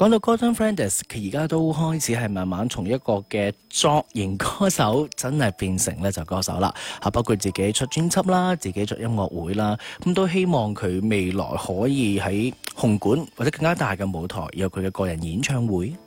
講到 Gordon Fernandes，佢而家都開始係慢慢從一個嘅作型歌手，真係變成咧就歌手啦。包括自己出專輯啦，自己出音樂會啦，咁都希望佢未來可以喺紅館或者更加大嘅舞台有佢嘅個人演唱會。